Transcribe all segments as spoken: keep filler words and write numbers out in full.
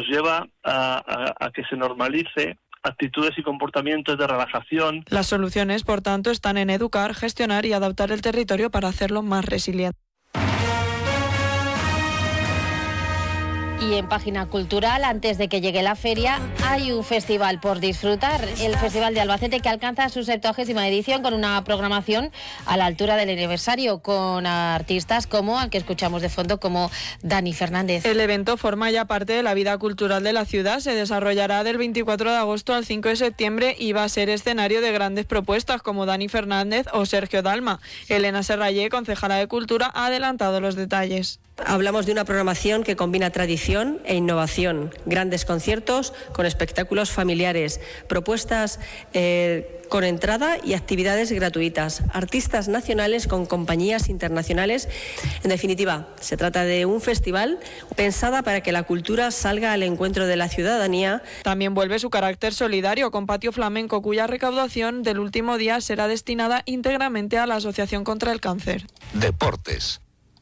nos lleva a, a, a que se normalice actitudes y comportamientos de relajación. Las soluciones, por tanto, están en educar, gestionar y adaptar el territorio para hacerlo más resiliente. Y en página cultural, antes de que llegue la feria, hay un festival por disfrutar. El Festival de Albacete, que alcanza su septuagésima edición con una programación a la altura del aniversario, con artistas como, al que escuchamos de fondo, como Dani Fernández. El evento forma ya parte de la vida cultural de la ciudad. Se desarrollará del veinticuatro de agosto al cinco de septiembre y va a ser escenario de grandes propuestas como Dani Fernández o Sergio Dalma. Elena Serrallé, concejala de Cultura, ha adelantado los detalles. Hablamos de una programación que combina tradición e innovación, grandes conciertos con espectáculos familiares, propuestas eh, con entrada y actividades gratuitas, artistas nacionales con compañías internacionales. En definitiva, se trata de un festival pensada para que la cultura salga al encuentro de la ciudadanía. También vuelve su carácter solidario con patio flamenco, cuya recaudación del último día será destinada íntegramente a la Asociación contra el Cáncer. Deportes.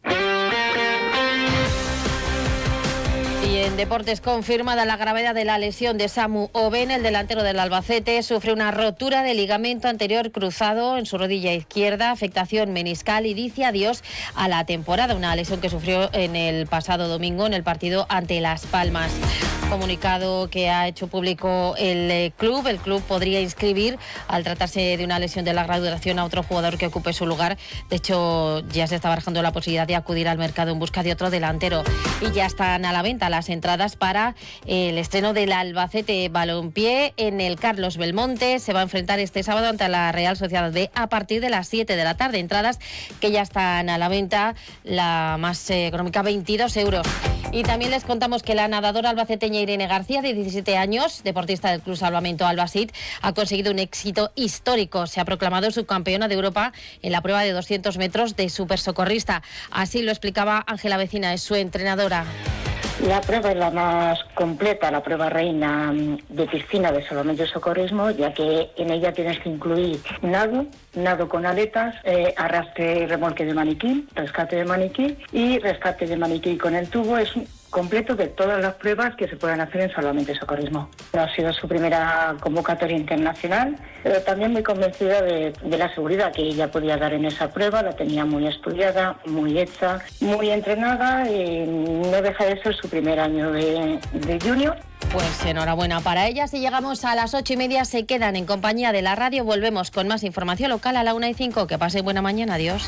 Y en deportes, confirmada la gravedad de la lesión de Samu Oben, el delantero del Albacete, sufre una rotura de ligamento anterior cruzado en su rodilla izquierda, afectación meniscal, y dice adiós a la temporada, una lesión que sufrió en el pasado domingo en el partido ante Las Palmas. Comunicado que ha hecho público el club. El club podría inscribir, al tratarse de una lesión de larga duración, a otro jugador que ocupe su lugar. De hecho, ya se está barajando la posibilidad de acudir al mercado en busca de otro delantero. Y ya están a la venta las entradas para el estreno del Albacete Balompié en el Carlos Belmonte. Se va a enfrentar este sábado ante la Real Sociedad B a partir de las siete de la tarde. Entradas que ya están a la venta, la más económica, veintidós euros. Y también les contamos que la nadadora albaceteña Irene García, de diecisiete años, deportista del Club Salvamento Albacete, ha conseguido un éxito histórico. Se ha proclamado subcampeona de Europa en la prueba de doscientos metros de supersocorrista. Así lo explicaba Ángela Vecina, es su entrenadora. La prueba es la más completa, la prueba reina de piscina de salvamento y socorrismo, ya que en ella tienes que incluir nado, nado con aletas, eh, arrastre y remolque de maniquí, rescate de maniquí y rescate de maniquí con el tubo. Es completo de todas las pruebas que se puedan hacer en salvamento y socorrismo. Ha sido su primera convocatoria internacional, pero también muy convencida de, de la seguridad que ella podía dar en esa prueba. La tenía muy estudiada, muy hecha, muy entrenada, y no deja de ser su primer año de, de junior. Pues enhorabuena para ellas. Y llegamos a las ocho y media, se quedan en compañía de la radio. Volvemos con más información local a la una y cinco. Que pasen buena mañana, adiós.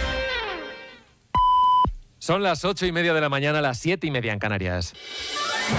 Son las ocho y media de la mañana, las siete y media en Canarias.